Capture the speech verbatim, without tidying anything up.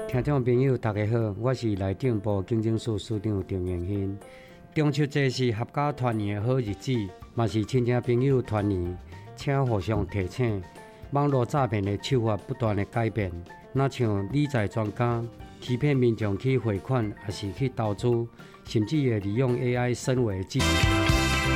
听众朋友，大家好，我是内政部警政署署长郑元兴。中秋节是合家团圆的好日子，嘛是亲戚朋友团圆，请互相提醒。网络诈骗的手法不断的改变，若像理财专家欺骗民众去汇款，也是去投资，甚至会利用 A I 升维技术。